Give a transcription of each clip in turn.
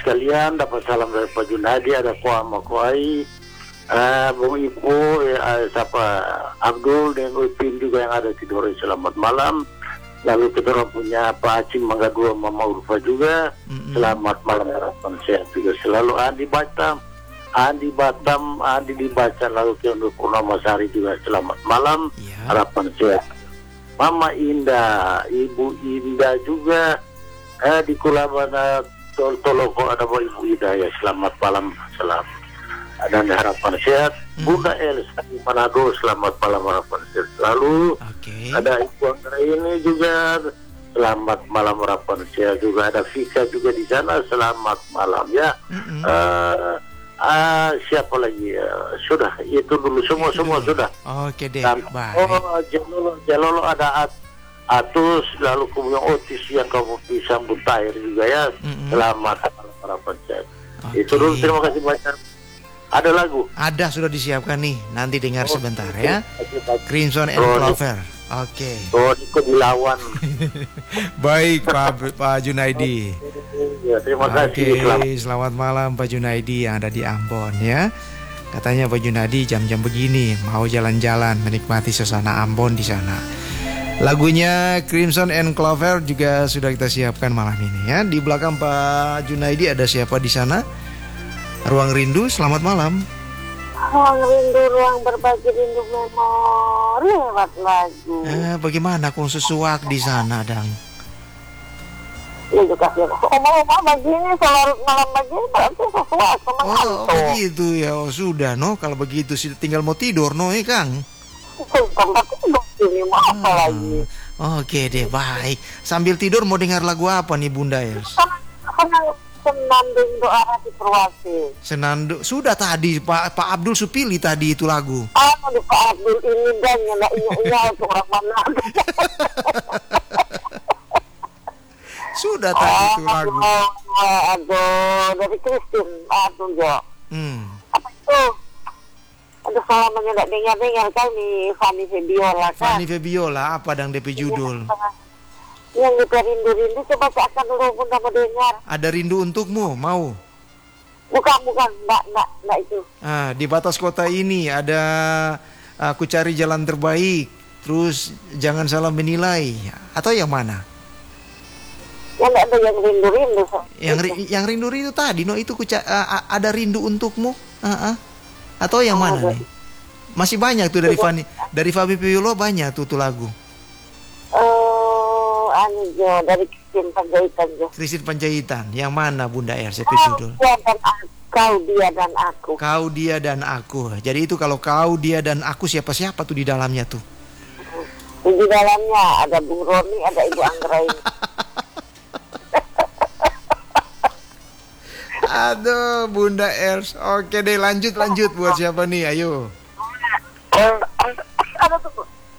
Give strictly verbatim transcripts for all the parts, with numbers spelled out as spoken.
sekalian, dapat salam dari Pak Junadi, ada Ko Ama Koai, uh, Bung Ibu, uh, siapa Abdul dan Upin juga yang ada di Dore, selamat malam. Lalu kita punya Pak Acing Mangga Dua, Mama Urfa juga, mm-hmm. selamat malam, harapan sehat juga selalu. Andi Batam, Andi Batam, Andi dibaca, lalu Keundur Purnama Sari juga selamat malam, yeah. harapan sehat. Mama Indah, Ibu Indah juga, eh, di Kulabana Tol Toloko ada Ibu Indah ya, selamat malam, selamat. Dan harapan sehat. Hmm. Bunda Elsa di Manado, selamat malam, harapan sehat selalu. Okay. Ada Ibu Anggra ini juga, selamat malam, harapan sehat juga. Ada Vika juga di sana, selamat malam ya. Mm-hmm. uh, uh, siapa lagi ya? Sudah itu dulu semua itu semua dulu. Sudah. Oke deh. Dan, baik. Oh Jalolo, Jalolo ada At, Atus, lalu kemudian Otis yang kamu disambut air juga ya. Mm-hmm. Selamat malam, harapan sehat. Okay. Itu dulu, terima kasih banyak. Ada lagu? Ada, sudah disiapkan nih. Nanti dengar oh, sebentar ya. Crimson and Clover. Oke. Oh, ikut dilawan. Baik Pak Pak Junaidi. Ya, terima kasih. Oke, selamat malam Pak Junaidi yang ada di Ambon ya. Katanya Pak Junaidi jam-jam begini mau jalan-jalan menikmati suasana Ambon di sana. Lagunya Crimson and Clover juga sudah kita siapkan malam ini ya. Di belakang Pak Junaidi ada siapa di sana? Ruang Rindu, selamat malam. Ruang Rindu, ruang berbagi rindu memori lewat lagu. Eh, bagaimana kung sesuak di sana, Dang? Ya juga sih. Omong-omong begini, selarut malam begini berarti sesuak sama oh, oh, begitu ya. Oh, sudah, no. Kalau begitu tinggal mau tidur, no, eh, Kang. Tempat tidur ini mau apa ah, lagi? Oke deh, baik. Sambil tidur mau dengar lagu apa nih, Bunda Els? Karena Senandung Doa Hati Perwasi. Senandung sudah tadi Pak Pak Abdul Supili tadi itu lagu. Ah, di Pak Abdul ini dan nggak iya itu orang mana? Sudah tadi oh, itu lagu. Aduh, aduh dari Christine, aduh Jo. Hmm. Apa itu? Aduh salah mengendak dengar-dengar kan nih Fanny Febiola kan. Fanny Febiola apa dang D P judul? Yang kita rindu-rindu, coba akan dulu pun mau dengar. Ada rindu untukmu, mau? Bukan, bukan, enggak, enggak, enggak itu. Ah, di batas kota ini ada Aku Cari Jalan Terbaik, terus Jangan Salah Menilai, atau yang mana? Yang enggak ada yang rindu-rindu. Yang ri, yang rindu-rindu tadi, no itu kuca, uh, ada rindu untukmu, uh, uh. atau yang mana oh, nih? Masih banyak tuh dari Fanny, dari Fabi Piolo banyak tuh tuh lagu. Anu Jo, dari Christine Panjaitan Jo. Christine Panjaitan, yang mana Bunda R? Siapa judul? Kau, Dia dan Aku. Kau, Dia dan Aku. Jadi itu kalau Kau, Dia dan Aku siapa-siapa tuh di dalamnya tuh? Di dalamnya ada Bung Roni, ada Ibu Anggra ini. Aduh, Bunda R. Oke deh, lanjut lanjut buat siapa nih? Ayo. Ada tuh.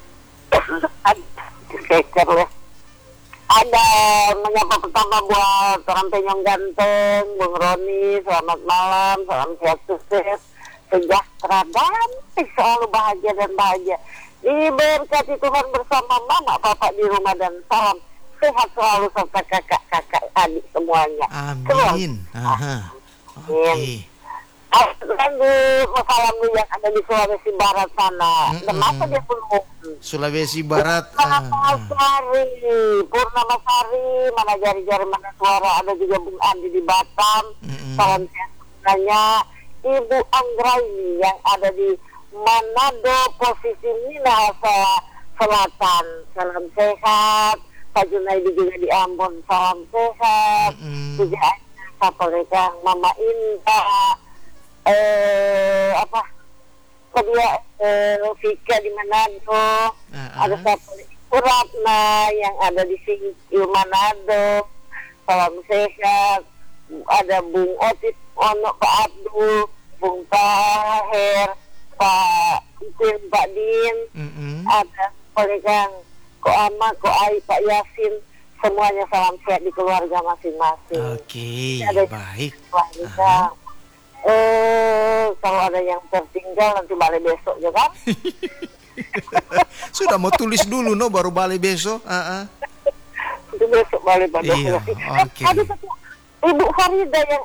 Kecer ya. Ada menyapa pertama buat orang Penyong Ganteng, Bung Roni, selamat malam, salam sehat sukses, sejahtera dan selalu bahagia dan bahagia. Diberkati Tuhan bersama mama, papa di rumah dan salam sehat selalu serta kakak-kakak adik semuanya. Amin. Aha. Oke. Lagu salam yang ada di Sulawesi Barat sana. Mm-mm. Kenapa dia belum? Sulawesi Barat. Purnama Sari, Purnama Sari, mana jari-jari mana suara, ada juga Bung Andi di Batam. Mm-mm. Salam sehat semuanya. Ibu Anggraini yang ada di Manado, posisi Minahasa Selatan. Salam sehat. Pak Junaidi juga di Ambon, salam sehat. Mm-mm. Juga siapa lagi? Mama Indah. Eh apa? Kedua eh, Vika di Manado, uh-huh. Ada siapa? Ratna yang ada di sini Manado. Salam sehat. Ada Bung Otis, Ono, Pak Abdul, Bung Taher, Pak Itin, Pak Din. Uh-huh. Ada kolega Ko Ama, Ko Ai, Pak Yasin. Semuanya salam sehat di keluarga masing-masing. Oke, okay, baik. Keluarga. Eh, kalau ada yang tertinggal nanti balik besok ya kan? Sudah mau tulis dulu no baru balik besok. Uh-uh. Itu besok balik pada. Iya, oke. Okay. Ada satu Ibu Farida yang